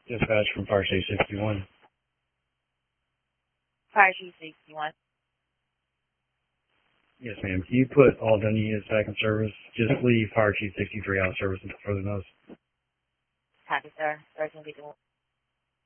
Dispatch from Fire Station 61. Fire Chief 61. Yes, ma'am. Can you put all done units back in service? Just leave Fire Chief 63 out of service until further notice. Copy, sir. Sergeant, be the